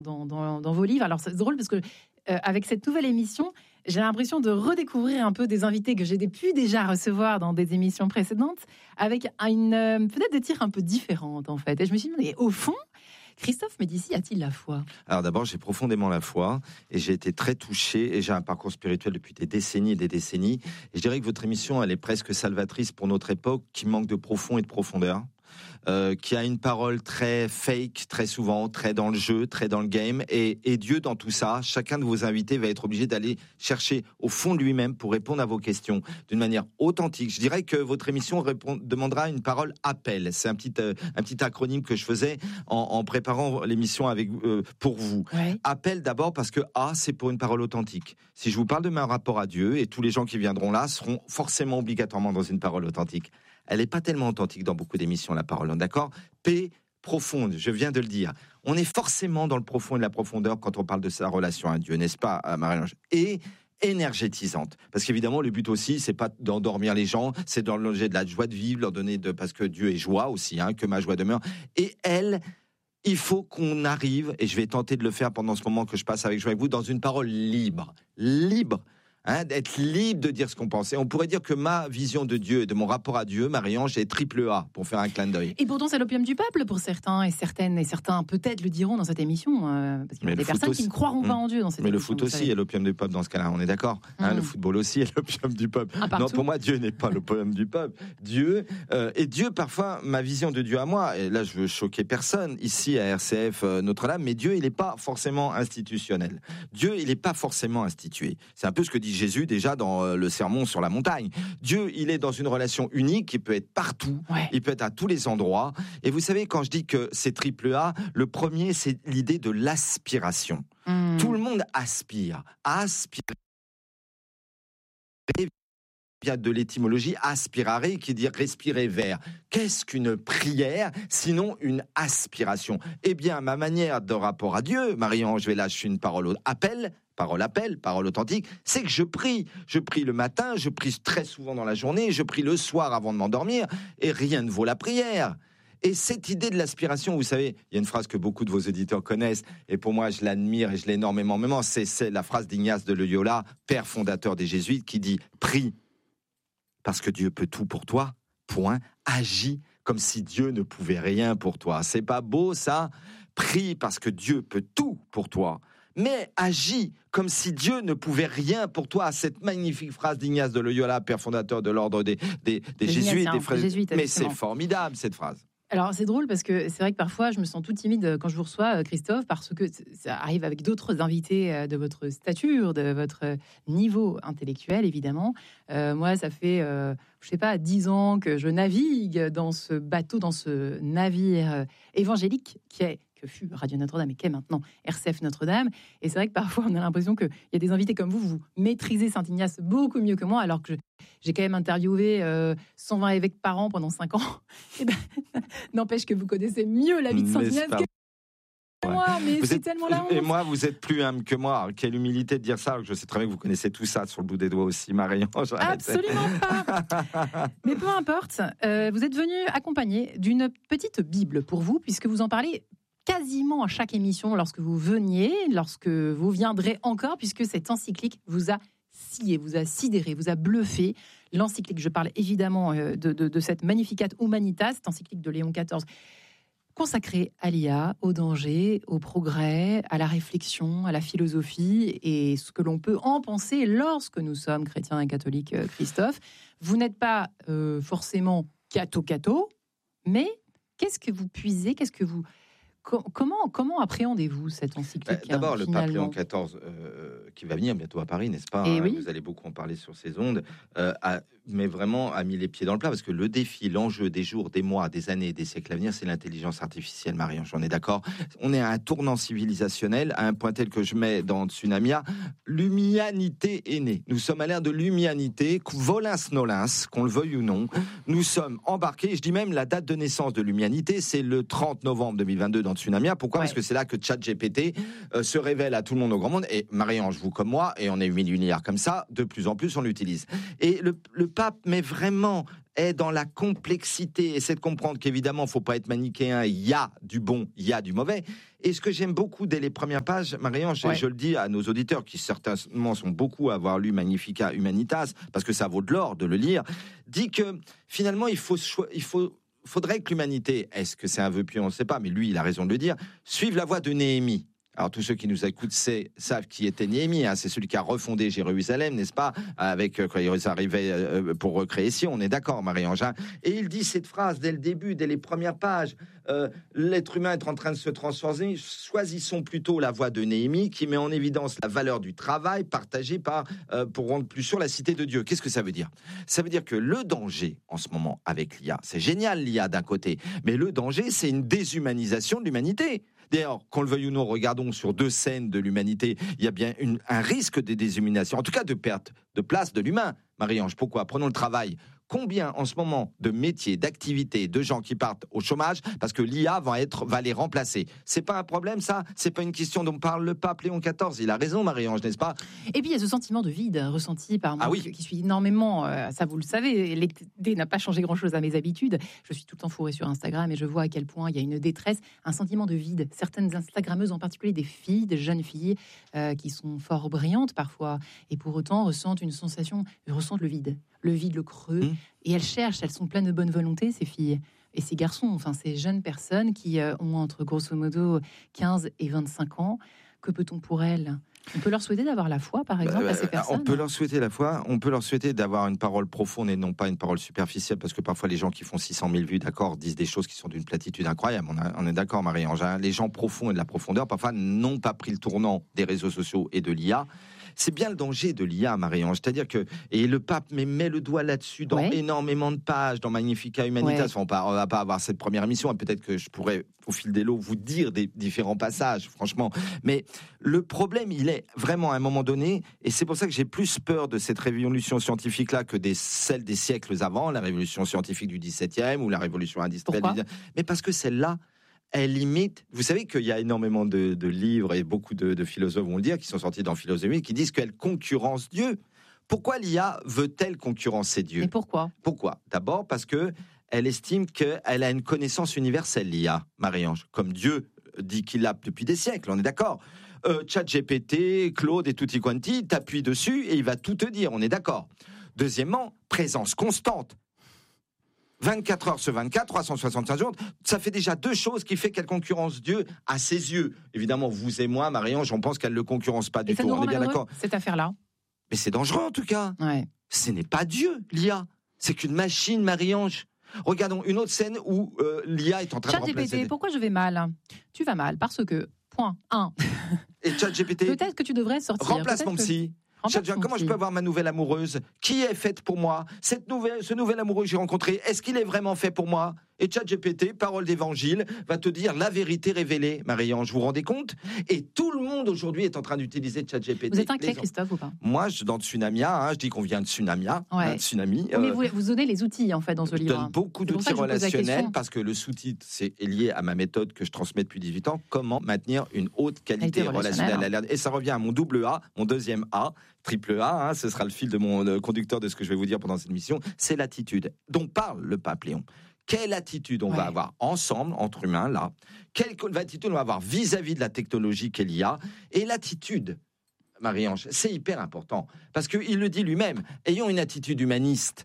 dans vos livres. Alors c'est drôle parce que avec cette nouvelle émission, j'ai l'impression de redécouvrir un peu des invités que j'ai pu déjà recevoir dans des émissions précédentes, avec une peut-être des tirs un peu différentes en fait. Et je me suis dit, mais au fond, Christophe Médicis a-t-il la foi ? Alors d'abord, j'ai profondément la foi et j'ai été très touché et j'ai un parcours spirituel depuis des décennies et des décennies. Et je dirais que votre émission, elle est presque salvatrice pour notre époque qui manque de profond et de profondeur. Qui a une parole très fake, très souvent, très dans le jeu, très dans le game. Et Dieu, dans tout ça, chacun de vos invités va être obligé d'aller chercher au fond de lui-même pour répondre à vos questions d'une manière authentique. Je dirais que votre émission demandera une parole appel. C'est un petit acronyme que je faisais en préparant l'émission pour vous. Ouais. Appel d'abord parce que A, c'est pour une parole authentique. Si je vous parle de mon rapport à Dieu, et tous les gens qui viendront là seront forcément obligatoirement dans une parole authentique. Elle n'est pas tellement authentique dans beaucoup d'émissions, la parole, d'accord ? P, profonde, je viens de le dire. On est forcément dans le profond et la profondeur quand on parle de sa relation à Dieu, n'est-ce pas, Marie-Ange ? Et énergétisante. Parce qu'évidemment, le but aussi, c'est pas d'endormir les gens, c'est de leur donner de la joie de vivre, leur donner parce que Dieu est joie aussi, que ma joie demeure. Et elle, il faut qu'on arrive, et je vais tenter de le faire pendant ce moment que je passe avec vous, dans une parole libre. Libre. D'être libre de dire ce qu'on pense. Et on pourrait dire que ma vision de Dieu et de mon rapport à Dieu, Marie-Ange, est triple A, pour faire un clin d'œil. Et pourtant, c'est l'opium du peuple pour certains et certaines, et certains peut-être le diront dans cette émission, parce qu'il y a des personnes qui ne croiront pas en Dieu dans cette émission. Mais le foot aussi est l'opium du peuple dans ce cas-là, on est d'accord. Le football aussi est l'opium du peuple. Non, pour moi, Dieu n'est pas l'opium du peuple. Dieu, parfois, ma vision de Dieu à moi, et là, je veux choquer personne, ici à RCF Notre-Dame, mais Dieu, il n'est pas forcément institutionnel. Dieu, il n'est pas forcément institué. C'est un peu ce que dit Jésus déjà dans le sermon sur la montagne. Dieu, il est dans une relation unique, il peut être partout, il peut être à tous les endroits. Et vous savez, quand je dis que c'est triple A, le premier, c'est l'idée de l'aspiration. Tout le monde aspire. Aspirer vient de l'étymologie aspirare, qui dit respirer vers. Qu'est-ce qu'une prière, sinon une aspiration ? Eh bien, ma manière de rapport à Dieu, Marie-Ange, je suis une parole appel, parole authentique, c'est que je prie. Je prie le matin, je prie très souvent dans la journée, je prie le soir avant de m'endormir, et rien ne vaut la prière. Et cette idée de l'aspiration, vous savez, il y a une phrase que beaucoup de vos éditeurs connaissent, et pour moi, je l'admire et je l'ai énormément. C'est la phrase d'Ignace de Loyola, père fondateur des Jésuites, qui dit « Prie, parce que Dieu peut tout pour toi, point, agis comme si Dieu ne pouvait rien pour toi. » C'est pas beau, ça ? Prie, parce que Dieu peut tout pour toi. Mais agis comme si Dieu ne pouvait rien pour toi. Cette magnifique phrase d'Ignace de Loyola, père fondateur de l'ordre des Jésuites, des frères. Mais c'est formidable, cette phrase. Alors c'est drôle parce que c'est vrai que parfois je me sens tout timide quand je vous reçois, Christophe, parce que ça arrive avec d'autres invités de votre stature, de votre niveau intellectuel évidemment. Moi ça fait, je sais pas, 10 ans que je navigue dans ce bateau, dans ce navire évangélique que fut Radio Notre-Dame et qu'est maintenant RCF Notre-Dame. Et c'est vrai que parfois on a l'impression qu'il y a des invités comme vous maîtrisez Saint-Ignace beaucoup mieux que moi, alors que j'ai quand même interviewé 120 évêques par an pendant 5 ans. Et ben, n'empêche que vous connaissez mieux la vie de Saint-Ignace que moi, mais c'est tellement la honte. Et moi, vous êtes plus humble que moi. Alors, quelle humilité de dire ça, alors que je sais très bien que vous connaissez tout ça sur le bout des doigts aussi, Marie-Ange. Absolument pas. Mais peu importe, vous êtes venu accompagné d'une petite Bible pour vous, puisque vous en parlez quasiment à chaque émission lorsque vous veniez, lorsque vous viendrez encore, puisque cette encyclique vous a scié, vous a sidéré, vous a bluffé. L'encyclique, je parle évidemment de cette Magnificat Humanitas, cette encyclique de Léon XIV, consacrée à l'IA, au danger, au progrès, à la réflexion, à la philosophie et ce que l'on peut en penser lorsque nous sommes chrétiens et catholiques, Christophe. Vous n'êtes pas forcément catho, mais qu'est-ce que vous puisez, Comment appréhendez-vous cette encyclique ? D'abord, le pape Léon XIV, qui va venir bientôt à Paris, n'est-ce pas ? Oui. Vous allez beaucoup en parler sur ces ondes, a mis les pieds dans le plat, parce que le défi, l'enjeu des jours, des mois, des années, des siècles à venir, c'est l'intelligence artificielle, Marie-Ange, on est d'accord ? On est à un tournant civilisationnel, à un point tel que je mets dans Tsunamia, l'humanité est née. Nous sommes à l'ère de l'humanité, volins nolins, qu'on le veuille ou non. Nous sommes embarqués, je dis même la date de naissance de l'humanité, c'est le 30 novembre 2022 dans Tsunamia. Pourquoi ? Parce que c'est là que ChatGPT se révèle à tout le monde, au grand monde. Et Marie-Ange, vous comme moi, et on est 8 milliards comme ça, de plus en plus on l'utilise. Et le pape met vraiment est dans la complexité, et c'est de comprendre qu'évidemment, il ne faut pas être manichéen, il y a du bon, il y a du mauvais. Et ce que j'aime beaucoup dès les premières pages, Marie-Ange, je le dis à nos auditeurs qui certainement sont beaucoup à avoir lu Magnificat Humanitas, parce que ça vaut de l'or de le lire, dit que finalement, faudrait que l'humanité, est-ce que c'est un vœu pieux, on ne sait pas, mais lui, il a raison de le dire, suive la voie de Néhémie. Alors tous ceux qui nous écoutent savent qui était Néhémie, c'est celui qui a refondé Jérusalem, n'est-ce pas, avec quand ils arrivaient pour recréer Sion, on est d'accord, Marie-Ange. Et il dit cette phrase dès le début, dès les premières pages, l'être humain est en train de se transformer, choisissons plutôt la voie de Néhémie qui met en évidence la valeur du travail partagé pour rendre plus sûre la cité de Dieu. Qu'est-ce que ça veut dire ? Ça veut dire que le danger en ce moment avec l'IA, c'est génial l'IA d'un côté, mais le danger c'est une déshumanisation de l'humanité. D'ailleurs, qu'on le veuille ou non, regardons sur 2 scènes de l'humanité, il y a bien un risque de déshumanisation, en tout cas de perte de place de l'humain. Marie-Ange, pourquoi ? Prenons le travail. Combien en ce moment de métiers, d'activités, de gens qui partent au chômage parce que l'IA va les remplacer. C'est pas un problème ça ? C'est pas une question dont parle le pape Léon XIV. Il a raison, Marie-Ange, n'est-ce pas ? Et puis il y a ce sentiment de vide ressenti par moi qui suis énormément, ça vous le savez, l'été n'a pas changé grand-chose à mes habitudes. Je suis tout le temps fourrée sur Instagram et je vois à quel point il y a une détresse, un sentiment de vide. Certaines Instagrammeuses, en particulier des filles, des jeunes filles qui sont fort brillantes parfois et pour autant ressentent le vide, le creux. Et elles sont pleines de bonne volonté, ces filles et ces garçons, enfin ces jeunes personnes qui ont entre grosso modo 15 et 25 ans. Que peut-on pour elles ? On peut leur souhaiter d'avoir la foi, par exemple, à ces personnes. On peut leur souhaiter la foi, on peut leur souhaiter d'avoir une parole profonde et non pas une parole superficielle, parce que parfois les gens qui font 600 000 vues, d'accord, disent des choses qui sont d'une platitude incroyable. On est d'accord, Marie-Ange. Les gens profonds et de la profondeur, parfois, n'ont pas pris le tournant des réseaux sociaux et de l'IA. C'est bien le danger de l'IA, Marie-Ange. C'est-à-dire que, et le pape met le doigt là-dessus dans énormément de pages, dans Magnificat Humanitas. On va pas avoir cette première émission, peut-être que je pourrais, au fil des lots, vous dire des différents passages, franchement. Mais le problème, il est vraiment à un moment donné, et c'est pour ça que j'ai plus peur de cette révolution scientifique-là que celle des siècles avant, la révolution scientifique du XVIIe ou la révolution industrielle. Mais parce que celle-là, elle limite. Vous savez qu'il y a énormément de livres et beaucoup de philosophes vont le dire, qui sont sortis dans Philosophie, qui disent qu'elle concurrence Dieu. Pourquoi l'IA veut-elle concurrencer Dieu ? Et pourquoi ? D'abord parce que elle estime qu'elle a une connaissance universelle, l'IA, Marie-Ange, comme Dieu dit qu'il l'a depuis des siècles, on est d'accord ? ChatGPT, Claude et tutti quanti, t'appuies dessus et il va tout te dire, on est d'accord ? Deuxièmement, présence constante. 24 heures sur 24, 365 jours, ça fait déjà 2 choses qui fait qu'elle concurrence Dieu à ses yeux. Évidemment, vous et moi, Marie-Ange, on pense qu'elle ne le concurrence pas du tout. On est bien d'accord. Cette affaire-là. Mais c'est dangereux en tout cas. Ce n'est pas Dieu, l'IA. C'est qu'une machine, Marie-Ange. Regardons une autre scène où l'IA est en train de remplacer... ChatGPT, pourquoi je vais mal ? Tu vas mal parce que, point 1. Et ChatGPT... Peut-être que tu devrais sortir. Remplace mon psy. Comment je peux avoir ma nouvelle amoureuse ? Qui est faite pour moi ? Ce nouvel amoureux que j'ai rencontré, est-ce qu'il est vraiment fait pour moi ? Et ChatGPT, parole d'évangile, va te dire la vérité révélée, Marie-Ange. Vous vous rendez compte ? Et tout le monde aujourd'hui est en train d'utiliser ChatGPT. Vous êtes inquiet, Christophe, ou pas ? Moi, dans Tsunamia, je dis qu'on vient de Tsunamia. Tsunami. Mais vous donnez les outils, en fait, dans ce livre. Je donne beaucoup d'outils relationnels parce que le sous-titre, c'est lié à ma méthode que je transmets depuis 18 ans. Comment maintenir une haute qualité relationnelle. Et ça revient à mon double A, mon deuxième A, triple A, ce sera le fil de mon conducteur de ce que je vais vous dire pendant cette émission, c'est l'attitude dont parle le pape Léon. Quelle attitude on va avoir ensemble, entre humains, là ? Quelle attitude on va avoir vis-à-vis de la technologie qu'elle y a ? Et l'attitude, Marie-Ange, c'est hyper important. Parce qu'il le dit lui-même, ayons une attitude humaniste,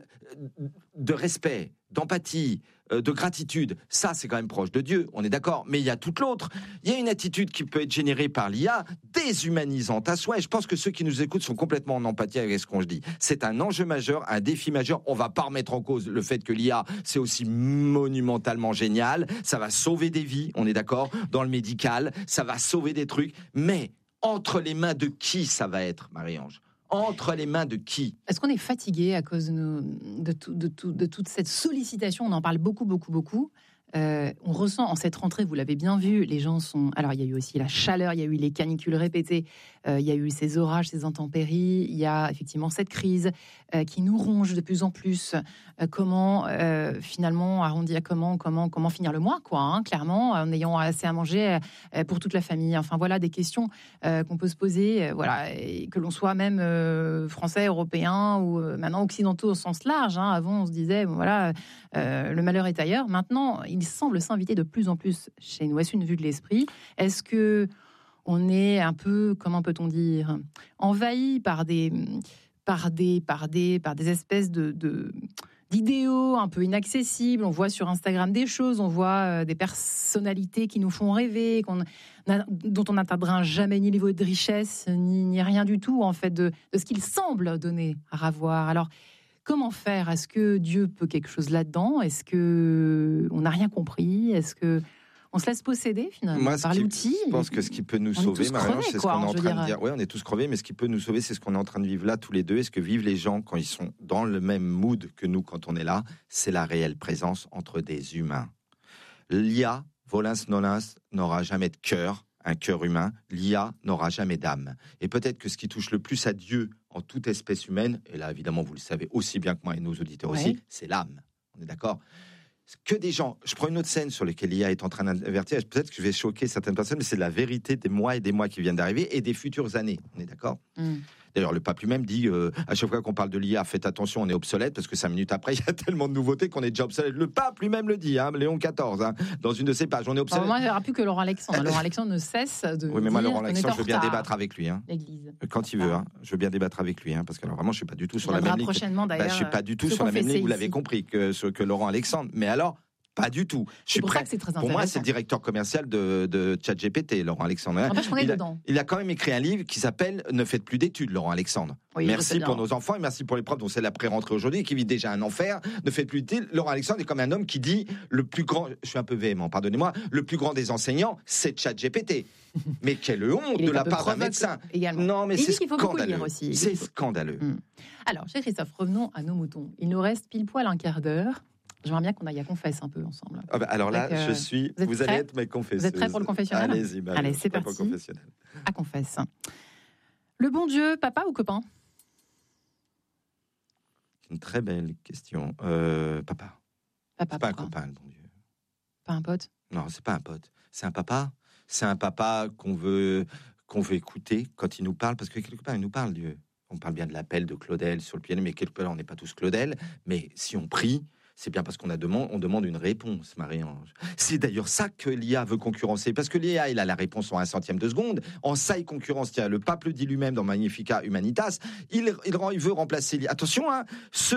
de respect, d'empathie, de gratitude. Ça, c'est quand même proche de Dieu, on est d'accord. Mais il y a toute l'autre. Il y a une attitude qui peut être générée par l'IA, déshumanisante à soi. Et je pense que ceux qui nous écoutent sont complètement en empathie avec ce qu'on se dit. C'est un enjeu majeur, un défi majeur. On ne va pas remettre en cause le fait que l'IA, c'est aussi monumentalement génial. Ça va sauver des vies, on est d'accord. Dans le médical, ça va sauver des trucs. Mais entre les mains de qui ça va être, Marie-Ange ? Entre les mains de qui ? Est-ce qu'on est fatigué à cause de toute cette sollicitation ? On en parle beaucoup. On ressent en cette rentrée, vous l'avez bien vu, les gens sont... Alors, il y a eu aussi la chaleur, il y a eu les canicules répétées, il y a eu ces orages, ces intempéries, il y a effectivement cette crise qui nous ronge de plus en plus. Comment, finalement, arrondir, comment finir le mois, quoi, hein, clairement, en ayant assez à manger pour toute la famille. Enfin, voilà des questions qu'on peut se poser, voilà, et que l'on soit même français, européen ou maintenant occidentaux au sens large. Hein. Avant, on se disait, bon, voilà, le malheur est ailleurs. Maintenant, il semble s'inviter de plus en plus chez nous. Est-ce une vue de l'esprit ? Est-ce que on est un peu, comment peut-on dire, envahi par des espèces d'idéaux un peu inaccessibles. On voit sur Instagram des choses, on voit des personnalités qui nous font rêver, dont on n'atteindra jamais ni niveau de richesse, ni rien du tout, en fait, de ce qu'il semble donner à avoir. Alors, comment faire ? Est-ce que Dieu peut quelque chose là-dedans ? Est-ce qu'on n'a rien compris ? Est-ce que on se laisse posséder finalement par l'outil ? Je pense que ce qui peut nous sauver, Marianne, c'est ce qu'on est en train de dire. Oui, on est tous crevés, mais ce qui peut nous sauver, c'est ce qu'on est en train de vivre là tous les deux. Et ce que vivent les gens quand ils sont dans le même mood que nous quand on est là, c'est la réelle présence entre des humains. L'IA, volens nolens, n'aura jamais de cœur, un cœur humain. L'IA n'aura jamais d'âme. Et peut-être que ce qui touche le plus à Dieu en toute espèce humaine, et là évidemment vous le savez aussi bien que moi et nos auditeurs aussi, c'est l'âme. On est d'accord ? Que des gens, je prends une autre scène sur laquelle l'IA est en train d'invertir, peut-être que je vais choquer certaines personnes, mais c'est la vérité des mois et des mois qui viennent d'arriver et des futures années, on est d'accord ? D'ailleurs, le pape lui-même dit, à chaque fois qu'on parle de l'IA, faites attention, on est obsolète, parce que 5 minutes après, il y a tellement de nouveautés qu'on est déjà obsolète. Le pape lui-même le dit, hein, Léon XIV, hein, dans une de ses pages, on est obsolète. Moi, il n'y aura plus que Laurent Alexandre. Laurent Alexandre ne cesse de oui, mais moi, dire Laurent Alexandre, je veux bien débattre avec lui. Hein. L'Église. Quand il veut, hein, je veux bien débattre avec lui, hein, parce que alors, vraiment, je ne suis pas du tout sur la même ligne. Prochainement, d'ailleurs. Je ne suis pas du tout sur la même ligne, vous l'avez compris, que Laurent Alexandre. Mais alors... Pas du tout. Je suis prêt. Pour moi, c'est le directeur commercial de ChatGPT, Laurent Alexandre. Il a quand même écrit un livre qui s'appelle « Ne faites plus d'études », Laurent Alexandre. Oui, merci pour nos enfants et merci pour les profs dont c'est la pré-rentrée aujourd'hui et qui vivent déjà un enfer. Ne faites plus d'études. Laurent Alexandre est comme un homme qui dit le plus grand, je suis un peu véhément, pardonnez-moi, le plus grand des enseignants, c'est ChatGPT. Mais quelle honte de la part d'un médecin. Également. Non, mais c'est scandaleux. C'est scandaleux. Alors, cher Christophe, revenons à nos moutons. Il nous reste pile poil un quart d'heure. J'aimerais bien qu'on aille à Confesse un peu ensemble. Ah bah alors là, vous allez être mes confesseuses. Vous êtes prêts pour le confessionnal ? Allez-y, allez, c'est parti. À Confesse. Le bon Dieu, papa ou copain ? Une très belle question. Papa. C'est pas un copain, le bon Dieu. Pas un pote ? Non, c'est pas un pote. C'est un papa. C'est un papa qu'on veut écouter quand il nous parle, parce que quelque part, il nous parle, Dieu. On parle bien de l'appel de Claudel sur le piano, mais quelque part, on n'est pas tous Claudel. Mais si on prie, c'est bien parce qu'on demande une réponse, Marie-Ange. C'est d'ailleurs ça que l'IA veut concurrencer, parce que l'IA, il a la réponse en 1/100 de seconde. En ça, il concurrence. Tiens, le pape le dit lui-même dans Magnificat Humanitas. Il veut remplacer l'IA. Attention, hein,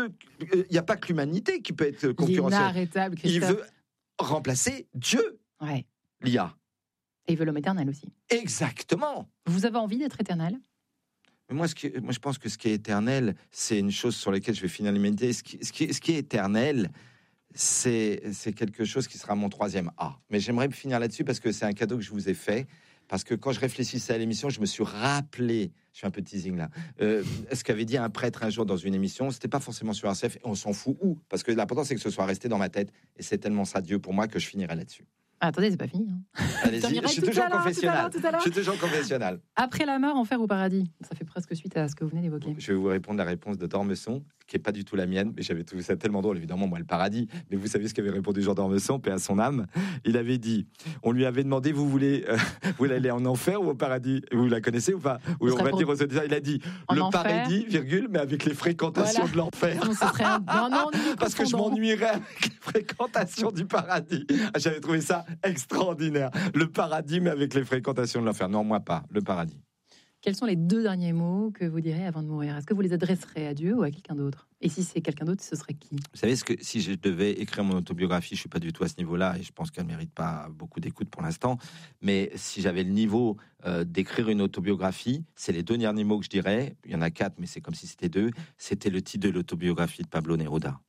il n'y a pas que l'humanité qui peut être concurrencée. Inarrêtable, il veut remplacer Dieu, l'IA. Et il veut l'homme éternel aussi. Exactement. Vous avez envie d'être éternel ? Moi, je pense que ce qui est éternel, c'est une chose sur laquelle je vais finir l'humanité. Ce qui est éternel, c'est quelque chose qui sera mon 3e A. Mais j'aimerais finir là-dessus parce que c'est un cadeau que je vous ai fait. Parce que quand je réfléchissais à l'émission, je me suis rappelé, je fais un peu teasing là, ce qu'avait dit un prêtre un jour dans une émission. C'était pas forcément sur RCF, et on s'en fout où. Parce que l'important, c'est que ce soit resté dans ma tête. Et c'est tellement ça, Dieu, pour moi, que je finirai là-dessus. Ah, attendez, c'est pas fini. Allez-y, je suis toujours confessionnal. Je suis toujours confessionnal. Après la mort, enfer ou paradis ? Ça fait presque suite à ce que vous venez d'évoquer. Je vais vous répondre la réponse de Dormesson, qui n'est pas du tout la mienne, mais j'avais trouvé ça tellement drôle, évidemment, moi, le paradis. Mais vous savez ce qu'avait répondu Jean Dormesson, paix à son âme. Il avait dit, on lui avait demandé, vous voulez aller en enfer ou au paradis ? Vous la connaissez ou pas ? Oui, on va dire aux auditeurs, il a dit, le paradis, virgule, mais avec les fréquentations de l'enfer. Non, parce que je m'ennuierais avec les fréquentations du paradis. J'avais trouvé ça extraordinaire. Le paradis, mais avec les fréquentations de l'enfer. Non, moi pas, le paradis. Quels sont les 2 derniers mots que vous direz avant de mourir ? Est-ce que vous les adresserez à Dieu ou à quelqu'un d'autre ? Et si c'est quelqu'un d'autre, ce serait qui ? Vous savez, si je devais écrire mon autobiographie, je ne suis pas du tout à ce niveau-là et je pense qu'elle ne mérite pas beaucoup d'écoute pour l'instant. Mais si j'avais le niveau d'écrire une autobiographie, c'est les 2 derniers mots que je dirais. Il y en a 4, mais c'est comme si c'était 2. C'était le titre de l'autobiographie de Pablo Neruda.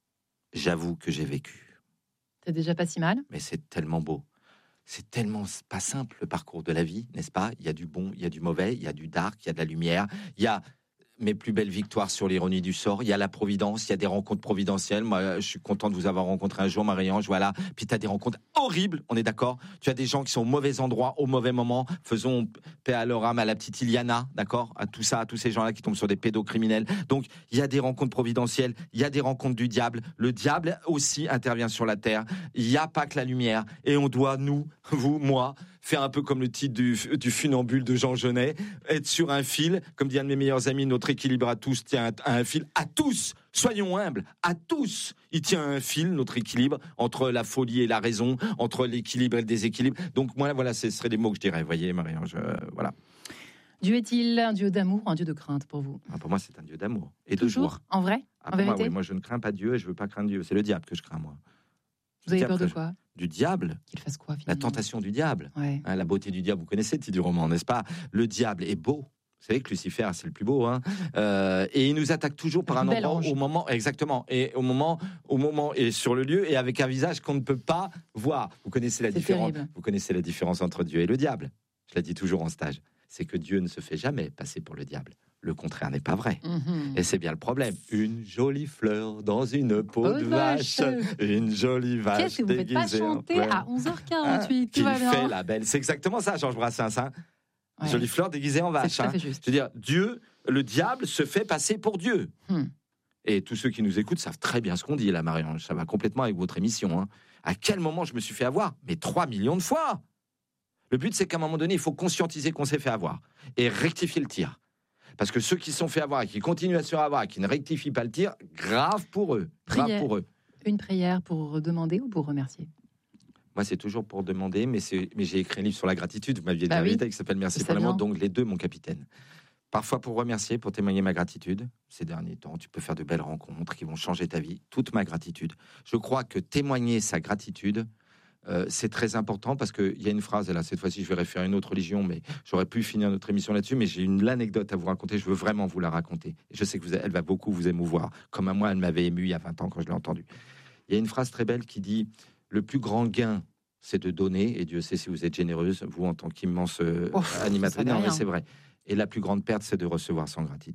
J'avoue que j'ai vécu. C'est déjà pas si mal. Mais c'est tellement beau. C'est tellement pas simple le parcours de la vie, n'est-ce pas ? Il y a du bon, il y a du mauvais, il y a du dark, il y a de la lumière, il y a mes plus belles victoires sur l'ironie du sort. Il y a la providence, il y a des rencontres providentielles. Moi, je suis content de vous avoir rencontré un jour, Marie-Ange. Voilà. Puis tu as des rencontres horribles, on est d'accord. Tu as des gens qui sont au mauvais endroit, au mauvais moment. Faisons paix à leur âme, à la petite Iliana, d'accord. À tout ça, à tous ces gens-là qui tombent sur des pédocriminels. Donc, il y a des rencontres providentielles, il y a des rencontres du diable. Le diable aussi intervient sur la terre. Il n'y a pas que la lumière. Et on doit, nous, vous, moi, faire un peu comme le titre du funambule de Jean Genet, être sur un fil, comme dit un de mes meilleurs amis, notre équilibre à tous tient à un fil, à tous, soyons humbles, à tous, il tient à un fil, notre équilibre, entre la folie et la raison, entre l'équilibre et le déséquilibre. Donc moi, voilà, ce seraient des mots que je dirais, vous voyez, Marie-Ange, voilà. Dieu est-il un Dieu d'amour ou un Dieu de crainte pour vous? Pour moi, c'est un Dieu d'amour et de Toujours, joie. en vrai, en Pour moi, vérité? oui, moi, je ne crains pas Dieu et je ne veux pas craindre Dieu, c'est le diable que je crains, moi. Vous avez peur de quoi? Du diable. Qu'il fasse quoi, La finalement? tentation du diable. Ouais. La beauté du diable, vous connaissez le titre du roman, n'est-ce pas? Le diable est beau. Vous savez que Lucifer, c'est le plus beau, hein. Et il nous attaque toujours par un endroit, au moment, exactement, et au moment et sur le lieu, et avec un visage qu'on ne peut pas voir. Vous connaissez la différence. Vous connaissez la différence entre Dieu et le diable. Je la dis toujours en stage. C'est que Dieu ne se fait jamais passer pour le diable. Le contraire n'est pas vrai. Et c'est bien le problème. Une jolie fleur dans une peau de vache. Une jolie vache. Qu'est-ce que vous ne faites pas chanter à 11h48? Qui fait la belle. C'est exactement ça, Georges Brassens. Hein. Ouais. Jolie fleur déguisée en vache. C'est tout à fait juste. Je veux dire, Dieu, le diable se fait passer pour Dieu. Et tous ceux qui nous écoutent savent très bien ce qu'on dit là, Marie-Ange. Ça va complètement avec votre émission. Hein. À quel moment je me suis fait avoir? Mais 3 millions de fois. Le but, c'est qu'à un moment donné, il faut conscientiser qu'on s'est fait avoir et rectifier le tir. Parce que ceux qui se sont fait avoir et qui continuent à se faire avoir et qui ne rectifient pas le tir, grave pour eux. Grave pour eux. Une prière pour demander ou pour remercier? Moi, c'est toujours pour demander, mais j'ai écrit un livre sur la gratitude. Vous m'aviez invité, qui s'appelle Merci pour l'amour. Donc, les deux, mon capitaine. Parfois pour remercier, pour témoigner ma gratitude. Ces derniers temps, tu peux faire de belles rencontres qui vont changer ta vie. Toute ma gratitude. Je crois que témoigner sa gratitude, c'est très important parce qu'il y a une phrase, et là, cette fois-ci, je vais référer à une autre religion, mais j'aurais pu finir notre émission là-dessus, mais j'ai une anecdote à vous raconter. Je veux vraiment vous la raconter. Et je sais que elle va beaucoup vous émouvoir. Comme à moi, elle m'avait ému il y a 20 ans quand je l'ai entendue. Il y a une phrase très belle qui dit « Le plus grand gain, c'est de donner, et Dieu sait si vous êtes généreuse, vous en tant qu'immense animatrice. Non, mais c'est vrai. Et la plus grande perte, c'est de recevoir sans gratitude. »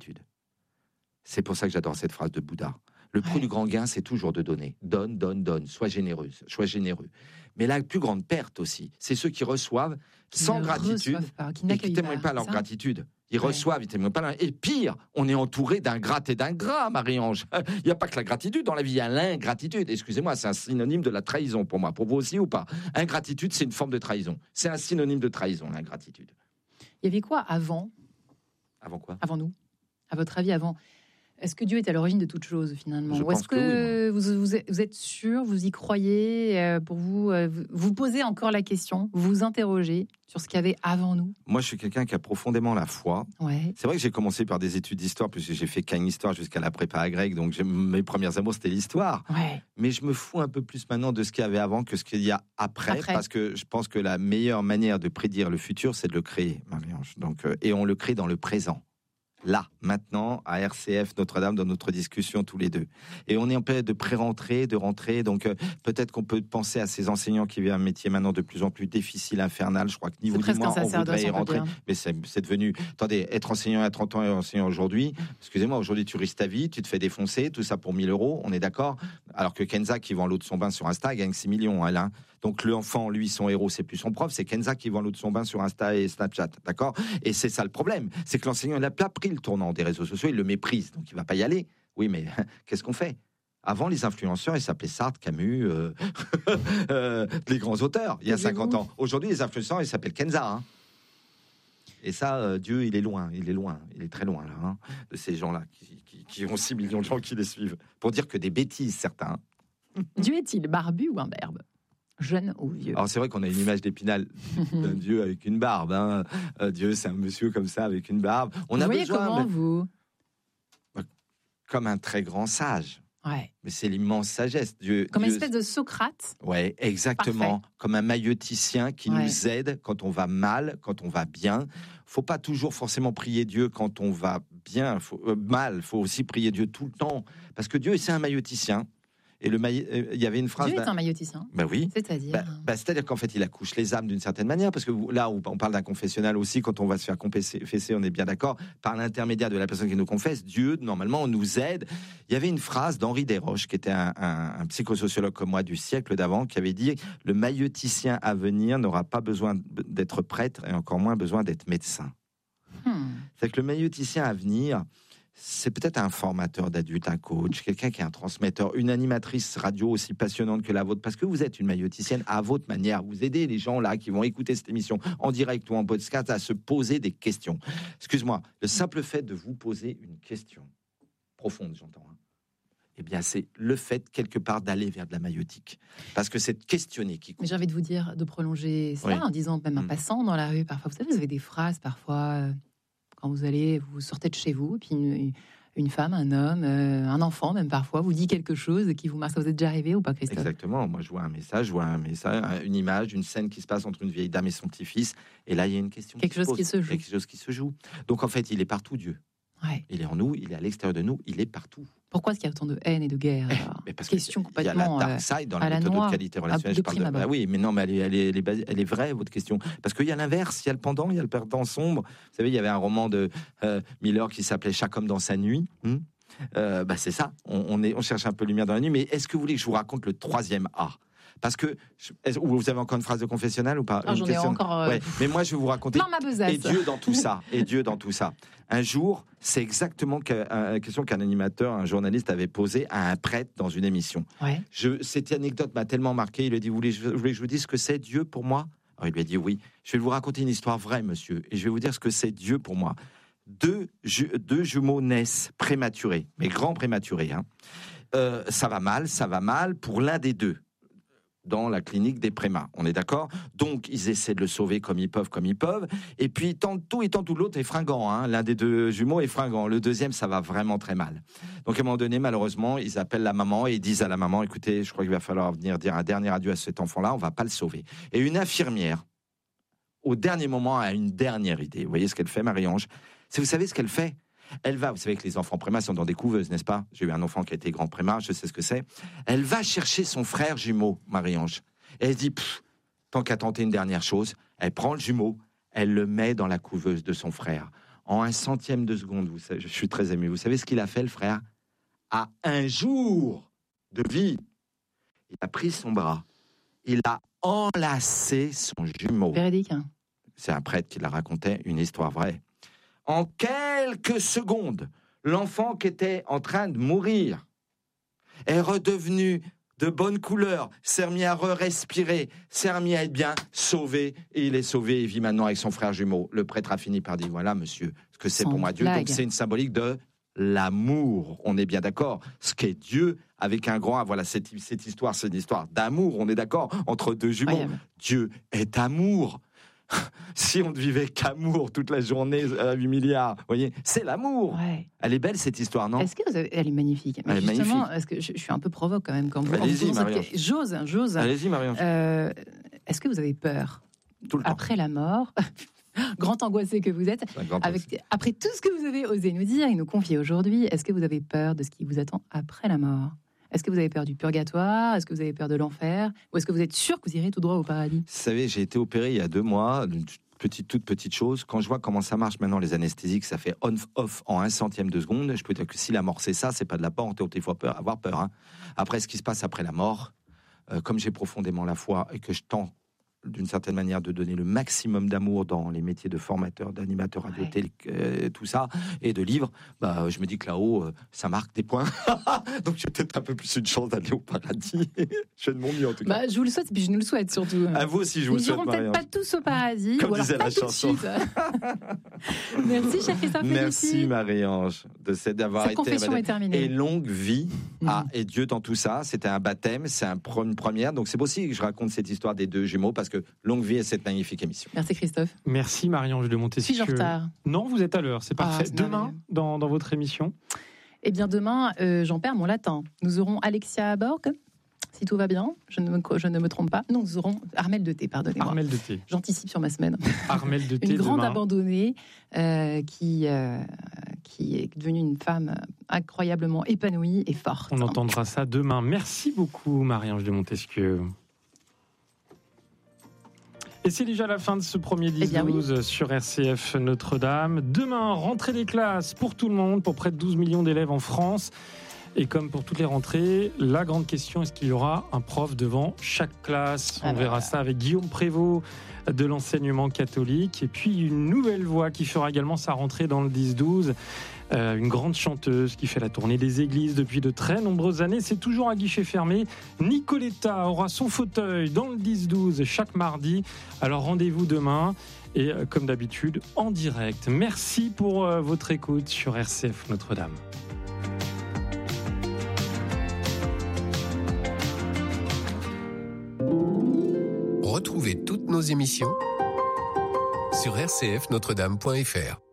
C'est pour ça que j'adore cette phrase de Bouddha. Le plus grand gain, c'est toujours de donner. Donne, donne, donne. Sois généreuse, sois généreux. Mais la plus grande perte aussi, c'est ceux qui reçoivent sans gratitude et qui ne témoignent pas leur gratitude. Ils reçoivent, ils ne témoignent pas. Et pire, on est entouré d'ingrates et d'ingrats, Marie-Ange. Il n'y a pas que la gratitude dans la vie, il y a l'ingratitude. Excusez-moi, c'est un synonyme de la trahison pour moi. Pour vous aussi ou pas? Ingratitude, c'est une forme de trahison. C'est un synonyme de trahison, l'ingratitude. Il y avait quoi avant? Avant quoi? Avant nous. À votre avis, avant? Est-ce que Dieu est à l'origine de toute chose, finalement? Ou est-ce que oui, vous êtes sûr, vous y croyez, pour vous, vous posez encore la question, vous vous interrogez sur ce qu'il y avait avant nous? Moi, je suis quelqu'un qui a profondément la foi. Ouais. C'est vrai que j'ai commencé par des études d'histoire, puisque j'ai fait qu'une histoire jusqu'à la prépa à grec, donc mes premières amours, c'était l'histoire. Ouais. Mais je me fous un peu plus maintenant de ce qu'il y avait avant que ce qu'il y a après. Parce que je pense que la meilleure manière de prédire le futur, c'est de le créer, Marie-Ange. Donc, et on le crée dans le présent. Là, maintenant, à RCF Notre-Dame, dans notre discussion tous les deux. Et on est en période de pré-rentrée, de rentrée, donc peut-être qu'on peut penser à ces enseignants qui vivent un métier maintenant de plus en plus difficile, infernal. Je crois que ni vous ni moi, on voudrait y rentrer. Mais c'est devenu... Attendez, être enseignant à 30 ans et enseignant aujourd'hui, excusez-moi, aujourd'hui tu risques ta vie, tu te fais défoncer, tout ça pour 1 000 €, on est d'accord? Alors que Kenza, qui vend l'eau de son bain sur Insta, gagne 6 millions, elle, hein. Donc l'enfant, lui, son héros, c'est plus son prof, c'est Kenza qui vend l'eau de son bain sur Insta et Snapchat, d'accord? Et c'est ça le problème, c'est que l'enseignant, il n'a pas pris le tournant des réseaux sociaux, il le méprise, donc il va pas y aller. Oui, mais qu'est-ce qu'on fait? Avant, les influenceurs, ils s'appelaient Sartre, Camus, les grands auteurs, il y a 50 ans. Aujourd'hui, les influenceurs, ils s'appellent Kenza, hein. Et ça, Dieu, il est très loin, là, hein, de ces gens-là, qui ont 6 millions de gens qui les suivent, pour dire que des bêtises, certains. Dieu est-il barbu ou imberbe? Jeune ou vieux? Alors c'est vrai qu'on a une image d'Épinal d'un Dieu avec une barbe. Hein. Dieu, c'est un monsieur comme ça avec une barbe. On a besoin. Comment vous? Comme un très grand sage. Ouais. Mais c'est l'immense sagesse. Dieu, comme une espèce de Socrate. Ouais, exactement. Parfait. Comme un maïeuticien qui nous aide quand on va mal, quand on va bien. Faut pas toujours forcément prier Dieu quand on va bien, mal. Faut aussi prier Dieu tout le temps, parce que Dieu, c'est un maïeuticien. Et il y avait une phrase. Dieu est un maïoticien. Ben oui. C'est-à-dire c'est-à-dire qu'en fait, il accouche les âmes d'une certaine manière, parce que là, on parle d'un confessionnal aussi, quand on va se faire confesser, on est bien d'accord, par l'intermédiaire de la personne qui nous confesse, Dieu, normalement, on nous aide. Il y avait une phrase d'Henri Desroches, qui était un psychosociologue comme moi du siècle d'avant, qui avait dit « Le maïoticien à venir n'aura pas besoin d'être prêtre et encore moins besoin d'être médecin. » C'est que le maïoticien à venir, c'est peut-être un formateur d'adultes, un coach, quelqu'un qui est un transmetteur, une animatrice radio aussi passionnante que la vôtre, parce que vous êtes une maïoticienne à votre manière. Vous aidez les gens là qui vont écouter cette émission en direct ou en podcast à se poser des questions. Excuse-moi, le simple fait de vous poser une question profonde, j'entends, eh bien, c'est le fait, quelque part, d'aller vers de la maïotique. Parce que c'est de questionner qui compte. Mais j'ai envie de vous dire, de prolonger ça en disant, même en passant dans la rue, parfois, vous savez, vous avez des phrases, parfois, quand vous sortez de chez vous, et puis une femme, un homme, un enfant, même parfois, vous dit quelque chose qui vous marque. Ça vous est déjà arrivé ou pas, Christophe ? Exactement. Moi, je vois un message, une image, une scène qui se passe entre une vieille dame et son petit-fils. Et là, il y a une question. Quelque chose qui se joue. Donc, en fait, il est partout, Dieu. Ouais. Il est en nous, il est à l'extérieur de nous, il est partout. Pourquoi est-ce qu'il y a autant de haine et de guerre parce question complètement. Il y a la dark side dans la méthode de qualité relationnelle. Oui, mais non, mais elle est vraie, votre question. Parce qu'il y a l'inverse, il y a le pendant, il y a le perdant sombre. Vous savez, il y avait un roman de Miller qui s'appelait Chaque homme dans sa nuit. C'est ça, on cherche un peu de lumière dans la nuit. Mais est-ce que vous voulez que je vous raconte le troisième A ? Parce que vous avez encore une phrase de confessionnal ou pas? J'en ai encore. Mais moi, je vais vous raconter. Plein ma besace. Et Dieu dans tout ça. Un jour, c'est exactement la question qu'un animateur, un journaliste avait posée à un prêtre dans une émission. Ouais. Cette anecdote m'a tellement marqué. Il lui a dit, vous voulez que je vous dise ce que c'est Dieu pour moi? Alors, il lui a dit oui. Je vais vous raconter une histoire vraie, monsieur, et je vais vous dire ce que c'est Dieu pour moi. Deux jumeaux naissent prématurés, mais grands prématurés. Ça va mal pour l'un des deux. Dans la clinique des prémas, on est d'accord? Donc, ils essaient de le sauver comme ils peuvent. Et puis, ils tentent tout. L'autre est fringant. L'un des deux jumeaux est fringant. Le deuxième, ça va vraiment très mal. Donc, à un moment donné, malheureusement, ils appellent la maman et ils disent à la maman, écoutez, je crois qu'il va falloir venir dire un dernier adieu à cet enfant-là. On va pas le sauver. Et une infirmière, au dernier moment, a une dernière idée. Vous voyez ce qu'elle fait, Marie-Ange? Vous savez ce qu'elle fait? Elle va, vous savez que les enfants prémas sont dans des couveuses, n'est-ce pas? J'ai eu un enfant qui a été grand préma, je sais ce que c'est. Elle va chercher son frère jumeau, Marie-Ange. Et elle dit, tant qu'à tenter une dernière chose, elle prend le jumeau, elle le met dans la couveuse de son frère. En 1/100 de seconde, vous savez, je suis très ému. Vous savez ce qu'il a fait, le frère? À 1 jour de vie, il a pris son bras, il a enlacé son jumeau. Véridique, hein? C'est un prêtre qui la racontait, une histoire vraie. En quelques secondes, l'enfant qui était en train de mourir est redevenu de bonne couleur, s'est remis à respirer, s'est remis à être bien sauvé, et il est sauvé et vit maintenant avec son frère jumeau. Le prêtre a fini par dire, voilà monsieur, ce que c'est pour moi Dieu. Donc c'est une symbolique de l'amour, on est bien d'accord. Ce qu'est Dieu avec un grand A, voilà, cette histoire, c'est une histoire d'amour, on est d'accord, entre deux jumeaux. Ouais. Dieu est amour. Si on ne vivait qu'amour toute la journée à 8 milliards, vous voyez, c'est l'amour. Ouais. Elle est belle cette histoire, non? Est-ce que elle est magnifique? Mais elle est magnifique. Est-ce que je suis un peu provoque quand même quand vous Allez-y, Marion. J'ose. Allez-y, Marion. Est-ce que vous avez peur après la mort? Grand angoissé que vous êtes, après tout ce que vous avez osé nous dire et nous confier aujourd'hui, est-ce que vous avez peur de ce qui vous attend après la mort? Est-ce que vous avez peur du purgatoire? Est-ce que vous avez peur de l'enfer? Ou est-ce que vous êtes sûr que vous irez tout droit au paradis? Vous savez, j'ai été opéré il y a 2 mois, toute petite chose. Quand je vois comment ça marche maintenant, les anesthésiques, ça fait on-off en 1/100 de seconde. Je peux dire que si la mort c'est ça, c'est pas de la peur, il faut avoir peur. Après, ce qui se passe après la mort, comme j'ai profondément la foi et que je tends d'une certaine manière de donner le maximum d'amour dans les métiers de formateur, d'animateur radio, télé, tout ça, et de livre, je me dis que là-haut, ça marque des points. Donc j'ai peut-être un peu plus une chance d'aller au paradis. Je fais de mon mieux en tout cas. Je vous le souhaite, et puis je nous le souhaite surtout. À vous aussi, je vous le souhaite. Ils n'iront peut-être pas tous au paradis, comme ou alors disait pas la chanson. Merci, cher Christophe. Merci Marie-Ange d'avoir été. Cette confession est terminée. Et longue vie et Dieu dans tout ça. C'était un baptême, c'est une première. Donc c'est aussi que je raconte cette histoire des 2 jumeaux parce que longue vie à cette magnifique émission. Merci Christophe. Merci Marie-Ange de Montesquieu. Suis-je en retard? Non, vous êtes à l'heure, c'est parfait. Demain, dans votre émission? Eh bien demain, j'en perds mon latin. Nous aurons Alexia Borg, si tout va bien, je ne me trompe pas. Non, nous aurons Armelle de Thé, pardonnez-moi. Armelle de Thé. J'anticipe sur ma semaine. Armelle de Thé. Une grande demain. abandonnée qui est devenue une femme incroyablement épanouie et forte. On entendra ça demain. Merci beaucoup, Marie-Ange de Montesquieu. Et c'est déjà la fin de ce premier 10-12 sur RCF Notre-Dame. Demain, rentrée des classes pour tout le monde, pour près de 12 millions d'élèves en France. Et comme pour toutes les rentrées, la grande question, est-ce qu'il y aura un prof devant chaque classe ? On verra ça avec Guillaume Prévost de l'enseignement catholique. Et puis une nouvelle voix qui fera également sa rentrée dans le 10-12. Une grande chanteuse qui fait la tournée des églises depuis de très nombreuses années. C'est toujours à guichet fermé. Nicoletta aura son fauteuil dans le 10-12 chaque mardi. Alors rendez-vous demain et comme d'habitude en direct. Merci pour votre écoute sur RCF Notre-Dame. Retrouvez toutes nos émissions sur rcfnotredame.fr.